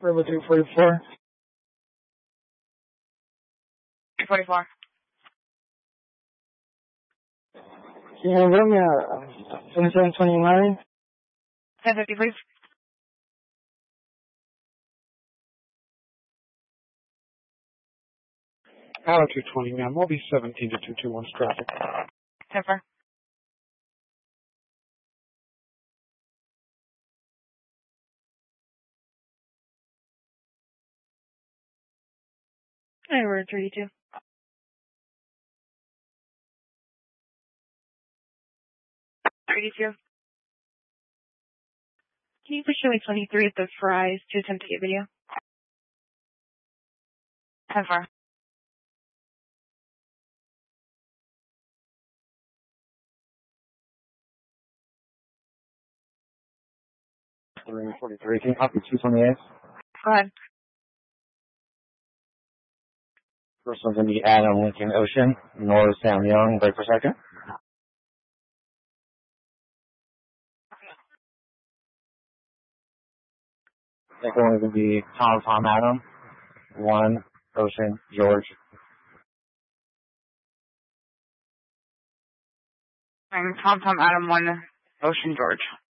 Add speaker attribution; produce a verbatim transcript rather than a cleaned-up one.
Speaker 1: River two forty-four.
Speaker 2: two forty-four.
Speaker 1: Can you confirm me uh, twenty-seven twenty-nine?
Speaker 2: ten fifty, please.
Speaker 3: Allo two twenty, ma'am. We'll be seventeen to two twenty-one's traffic.
Speaker 2: ten four. Hey, we're thirty-two. thirty-two. Can you push away twenty-three at the Fry's to attempt to get video? ten four.
Speaker 4: three forty-three, can you copy two twenty-eight?
Speaker 2: Go ahead.
Speaker 4: First one's going to be Adam Lincoln Ocean, North Sam Young, break for second. Second one is going to be Tom Tom Adam, one Ocean George.
Speaker 2: I'm Tom Tom Adam, one Ocean George.